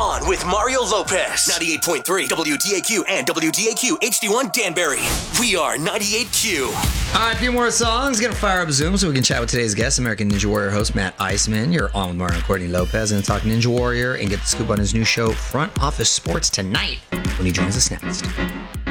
On with Mario Lopez. 98.3 WDAQ and WDAQ HD1 Danbury. We are 98Q. All right, a few more songs. Gonna fire up Zoom so we can chat with today's guest, American Ninja Warrior host Matt Iseman. You're on with Mario and Courtney Lopez and talk Ninja Warrior and get the scoop on his new show, Front Office Sports, tonight when he joins us next.